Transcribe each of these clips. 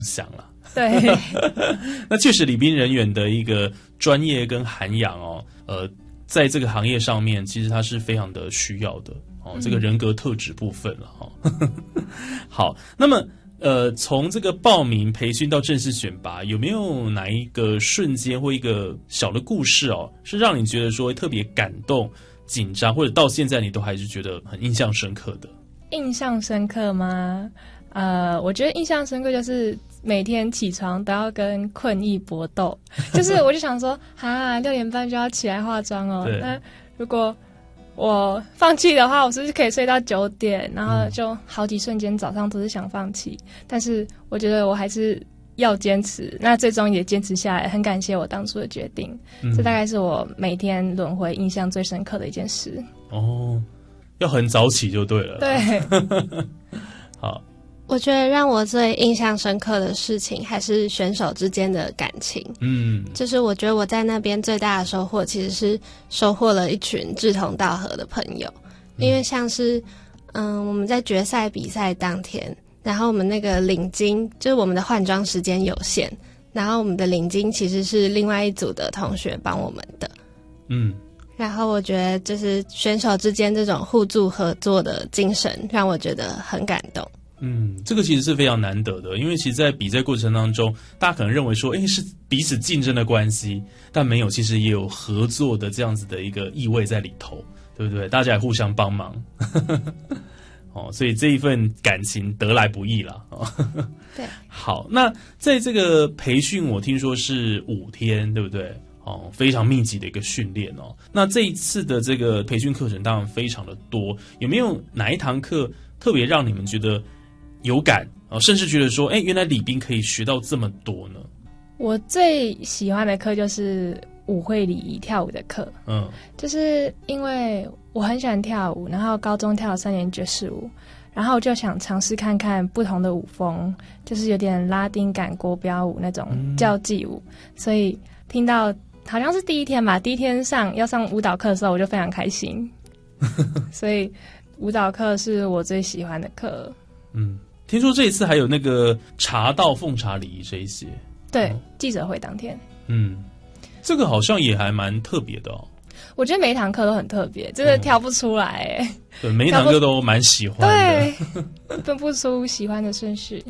想了。 对， 那确实礼宾人员的一个专业跟涵养哦，在这个行业上面，其实它是非常的需要的哦，这个人格特质部分了哈。好，那么从这个报名培训到正式选拔，有没有哪一个瞬间或一个小的故事哦，是让你觉得说特别感动、紧张，或者到现在你都还是觉得很印象深刻的？ 印象深刻吗？我觉得印象深刻就是每天起床都要跟困意搏斗，就是我就想说6点半就要起来化妆哦，那如果我放弃的话，我是不是可以睡到9点？然后就好几瞬间早上都是想放弃，但是我觉得我还是要坚持，那最终也坚持下来，很感谢我当初的决定。这大概是我每天轮回印象最深刻的一件事。 哦，要很早起就对了。 对， 好。 我觉得让我最印象深刻的事情还是选手之间的感情。就是我觉得我在那边最大的收获其实是收获了一群志同道合的朋友。因为像是我们在决赛比赛当天，然后我们那个领巾就是我们的换装时间有限，然后我们的领巾其实是另外一组的同学帮我们的。然后我觉得就是选手之间这种互助合作的精神让我觉得很感动。 这个其实是非常难得的，因为其实在比赛过程当中，大家可能认为说是彼此竞争的关系，但没有，其实也有合作的这样子的一个意味在里头，对不对？大家也互相帮忙所以这一份感情得来不易啦对， 好，那在这个培训我听说是5天，对不对？非常密集的一个训练哦。那这一次的这个培训课程当然非常的多，有没有哪一堂课特别让你们觉得有感甚至觉得说原来礼宾可以学到这么多呢？ 我最喜欢的课就是舞会礼仪跳舞的课。就是因为我很喜欢跳舞，然后高中跳了3年爵士舞，然后我就想尝试看看不同的舞风，就是有点拉丁感国标舞那种交际舞。所以听到好像是第一天吧，第一天要上舞蹈课的时候，我就非常开心。所以舞蹈课是我最喜欢的课。 听说这一次还有那个茶道奉茶礼仪这一些。 对，记者会当天。 这个好像也还蛮特别的哦。 我觉得每一堂课都很特别，真的挑不出来对，每一堂课都蛮喜欢的。 对，分不出喜欢的顺序。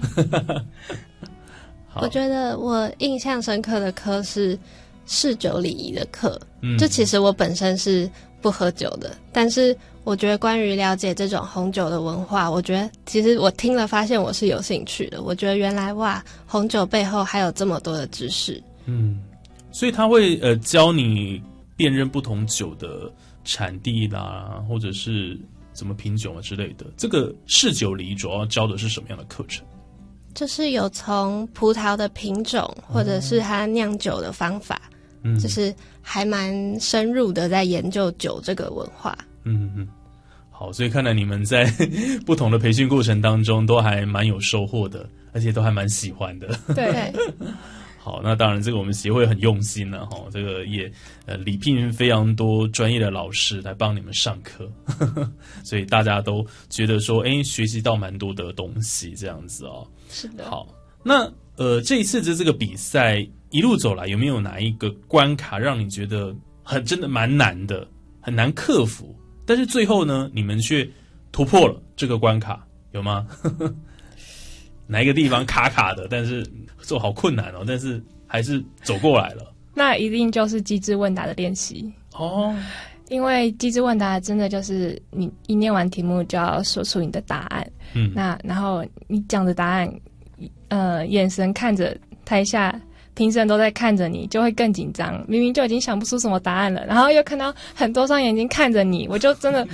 我觉得我印象深刻的课是侍酒礼仪的课。就其实我本身是不喝酒的，但是我觉得关于了解这种红酒的文化，我觉得其实我听了发现我是有兴趣的。我觉得原来红酒背后还有这么多的知识。 所以他会教你辨认不同酒的产地啦，或者是怎么品酒之类的。这个侍酒礼仪主要教的是什么样的课程？ 就是有从葡萄的品种或者是它酿酒的方法，就是还蛮深入的在研究酒这个文化。 好，所以看来你们在不同的培训过程当中都还蛮有收获的，而且都还蛮喜欢的。 对。 好，那当然这个我们协会很用心了这个也礼聘非常多专业的老师来帮你们上课，所以大家都觉得说学习到蛮多的东西这样子哦。 是的。 好，那这一次的这个比赛一路走来，有没有哪一个关卡让你觉得真的蛮难的，很难克服，但是最后呢你们却突破了这个关卡，有吗？哪一个地方卡卡的，但是做好困难但是还是走过来了？ 那一定就是机智问答的练习因为机智问答真的就是你一念完题目就要说出你的答案。那然后你讲的答案眼神看着台下评审都在看着你，就会更紧张，明明就已经想不出什么答案了，然后又看到很多双眼睛看着你，我就真的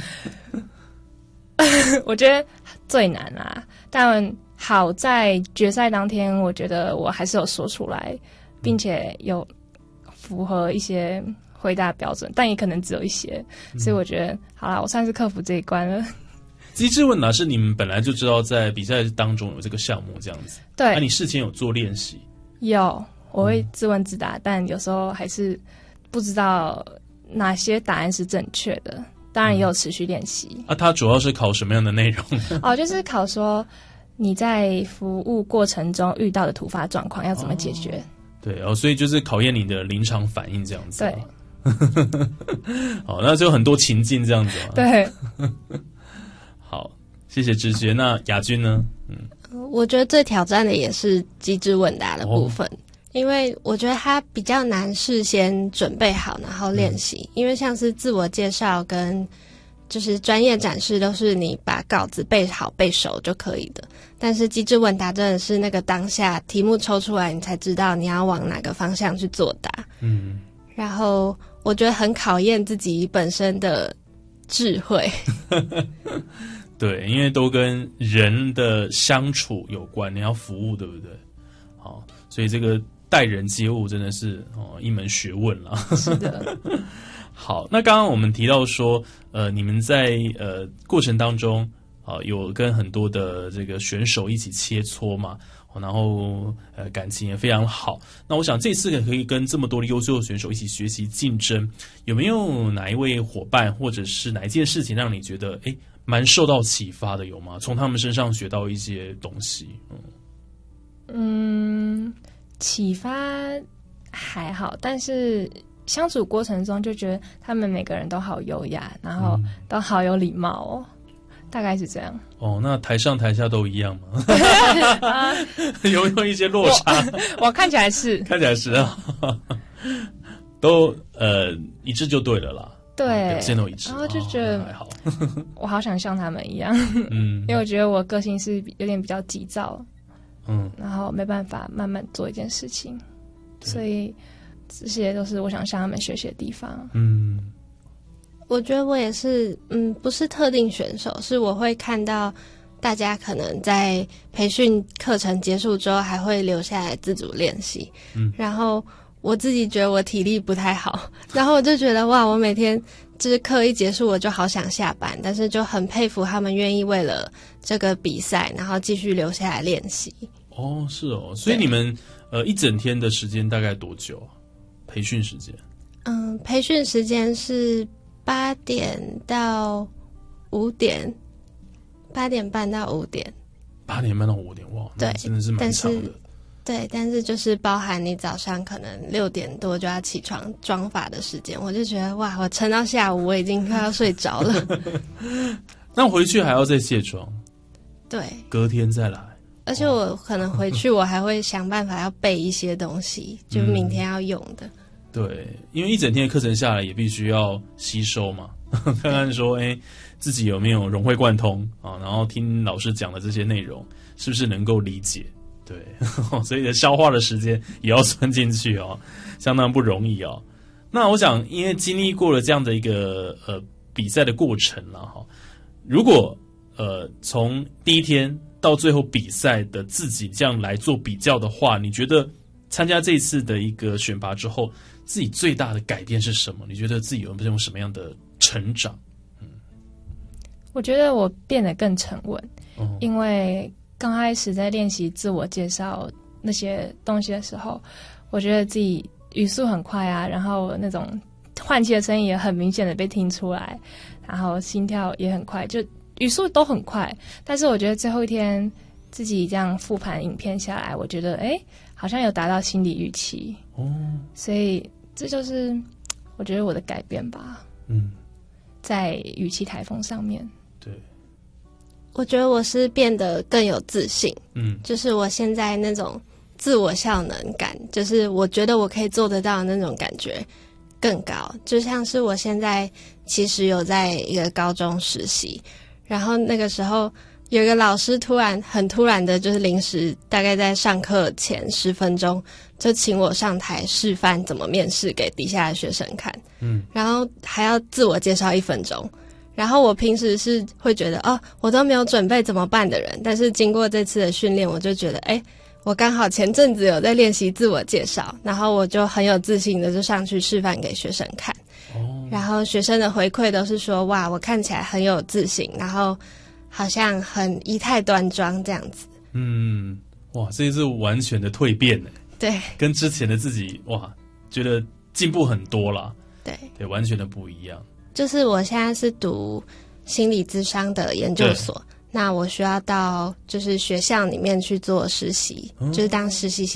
我觉得最难啦。但好在决赛当天我觉得我还是有说出来，并且有符合一些回答标准，但也可能只有一些，所以我觉得好啦，我算是克服这一关了。 机智问答是你们本来就知道在比赛当中有这个项目这样子？ 对。 那你事前有做练习？ 有，我会自问自答，但有时候还是不知道哪些答案是正确的，当然也有持续练习。 它主要是考什么样的内容？ 就是考说你在服务过程中遇到的突发状况要怎么解决。 对所以就是考验你的临场反应这样子。 对好，那就有很多情境这样子嘛。 对好，谢谢知觉。那雅君呢？ 我觉得最挑战的也是机智问答的部分，因为我觉得它比较难事先准备好然后练习，因为像是自我介绍跟就是专业展示都是你把稿子背好背熟就可以的，但是机智问答真的是那个当下题目抽出来你才知道你要往哪个方向去作答。然后我觉得很考验自己本身的智慧。 对，因为都跟人的相处有关，你要服务，对不对？好，所以这个待人接物真的是一门学问啦。 是的。 好，那刚刚我们提到说，你们在过程当中有跟很多的这个选手一起切磋嘛，然后感情也非常好。那我想这次可以跟这么多的优秀的选手一起学习竞争，有没有哪一位伙伴或者是哪一件事情让你觉得蛮受到启发的，有吗？从他们身上学到一些东西。 启发还好，但是相处过程中就觉得他们每个人都好优雅，然后都好有礼貌哦，大概是这样。 那台上台下都一样吗？有没有一些落差？ 我看起来是， 看起来是啊，都一致就对了啦。 对， 表现都一致， 然后就觉得还好。 我好想像他们一样，因为我觉得我个性是有点比较急躁，然后没办法慢慢做一件事情，所以这些都是我想向他们学习的地方。 我觉得我也是，不是特定选手，是我会看到大家可能在培训课程结束之后还会留下来自主练习，然后我自己觉得我体力不太好，然后我就觉得哇，我每天就是课一结束我就好想下班，但是就很佩服他们愿意为了这个比赛然后继续留下来练习。 是哦，所以你们一整天的时间大概多久啊？培训时间？ 培训时间是8点到5点，8点半到5点。 8点半到5点，哇，那真的是蛮长的。 对，但是就是包含你早上可能6点多就要起床妆发的时间，我就觉得哇，我撑到下午我已经快要睡着了。 那回去还要再卸妆？ 对， 隔天再来。 而且我可能回去我还会想办法要备一些东西，就明天要用的。 对，因为一整天的课程下来也必须要吸收嘛，看看说自己有没有融会贯通啊，然后听老师讲的这些内容是不是能够理解。对，所以消化的时间也要算进去相当不容易那我想因为经历过了这样的一个比赛的过程了如果从第一天到最后比赛的自己这样来做比较的话，你觉得参加这一次的一个选拔之后，自己最大的改变是什么？你觉得自己有什么样的成长？ 我觉得我变得更沉稳，因为刚开始在练习自我介绍那些东西的时候，我觉得自己语速很快啊，然后那种换气的声音也很明显的被听出来，然后心跳也很快，就语速都很快。但是我觉得最后一天自己这样复盘影片下来，我觉得好像有达到心理预期所以这就是我觉得我的改变吧。在语气台风上面。 对， 我觉得我是变得更有自信，就是我现在那种自我效能感，就是我觉得我可以做得到的那种感觉更高。就像是我现在其实有在一个高中实习，然后那个时候有一个老师很突然的，就是临时大概在上课前10分钟就请我上台示范怎么面试给底下的学生看，然后还要自我介绍1分钟。然后我平时是会觉得我都没有准备怎么办的人，但是经过这次的训练，我就觉得我刚好前阵子有在练习自我介绍，然后我就很有自信的就上去示范给学生看，然后学生的回馈都是说哇，我看起来很有自信，然后好像很仪态端庄这样子。 哇，这是完全的蜕变呢。 对， 跟之前的自己哇，觉得进步很多啦。对，完全的不一样。 就是我现在是读心理咨商的研究所， 那我需要到就是学校里面去做实习，就是当实习